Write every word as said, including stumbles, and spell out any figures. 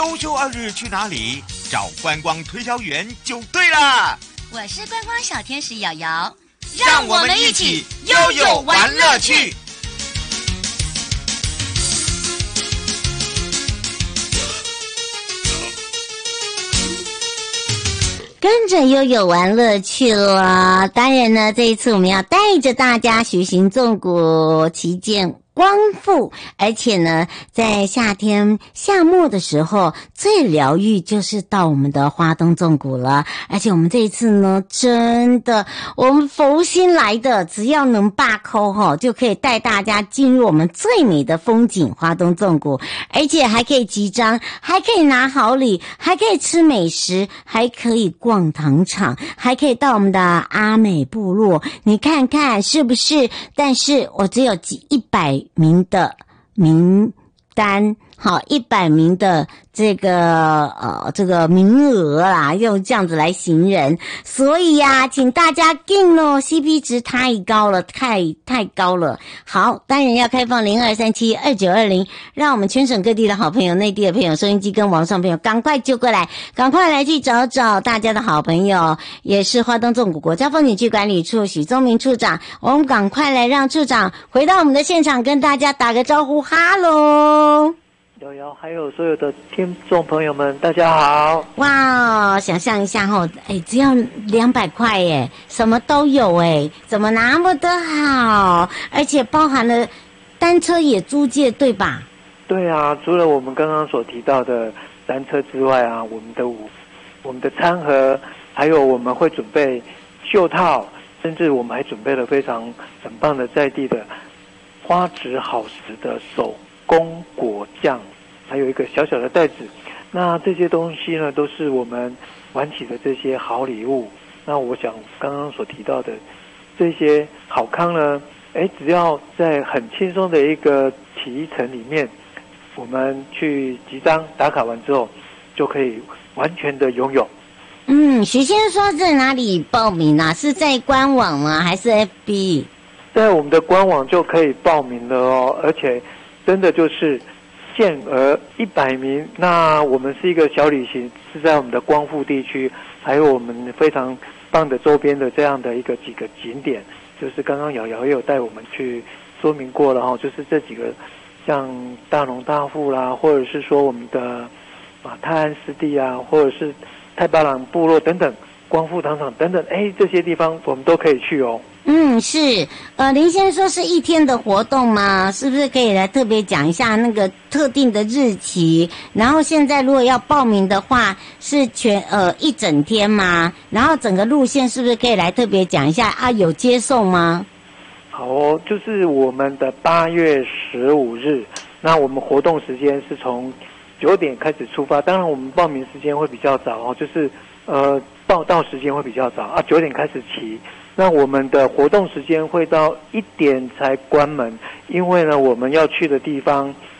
周休二日去哪里？找观光推销员就对了。 我是观光小天使瑶瑶， 让我们一起悠悠玩乐趣。 跟着悠悠玩乐趣了。当然呢，这一次我们要带着大家徐行纵谷，旗舰光复，而且呢，在夏天夏末的时候，最疗愈就是到我们的花东纵谷了。而且我们这一次呢，真的，我们佛心来的，只要能罢扣吼，就可以带大家进入我们最美的风景花东纵谷，而且还可以集章，还可以拿好礼，还可以吃美食，还可以逛糖厂，还可以到我们的阿美部落，你看看是不是？但是我只有几一百名的名单，好，一百名的这个呃这个名额啦，用这样子来形容。所以呀、啊，请大家进咯 ，C P 值太高了，太太高了。好，当然要开放零二三七二九二零，让我们全省各地的好朋友、内地的朋友、收音机跟网上朋友赶快就过来，赶快来去找找大家的好朋友，也是花东纵谷国家风景区管理处许宗明处长。我们赶快来让处长回到我们的现场，跟大家打个招呼，哈喽。 瑶瑶，还有所有的听众朋友们，大家好！ 哇，想象一下吼，哎，只要两百块耶，什么都有哎，怎么那么的好？而且包含了单车也租借，对吧？ 对啊，除了我们刚刚所提到的单车之外啊，我们的舞、我们的餐盒，还有我们会准备袖套，甚至我们还准备了非常很棒的在地的花质好食的手工果酱。还有一个小小的袋子，那这些东西呢，都是我们玩起的这些好礼物。那我想刚刚所提到的这些好康呢，哎，只要在很轻松的一个骑程里面，我们去集章打卡完之后，就可以完全的拥有。 嗯，许先生说在哪里报名啊？是在官网吗？还是 F B？ 在我们的官网就可以报名了哦，而且真的就是限额一百名，那我们是一个小旅行，是在我们的光复地区，还有我们非常棒的周边的这样的一个几个景点，就是刚刚瑶瑶也有带我们去说明过了哈，就是这几个像大农大富啦，或者是说我们的啊泰安湿地啊，或者是太巴朗部落等等，光复糖厂等等，哎，这些地方我们都可以去哦。 嗯，是，呃，林先生说是一天的活动吗？是不是可以来特别讲一下那个特定的日期？然后现在如果要报名的话，是全呃一整天吗？然后整个路线是不是可以来特别讲一下啊？有接送吗？ 好哦，就是我们的八月十五日，那我们活动时间是从九点开始出发，当然我们报名时间会比较早哦，就是呃报到时间会比较早啊，九点开始骑。那我们的活动时间会到一点才关门，因为呢，我们要去的地方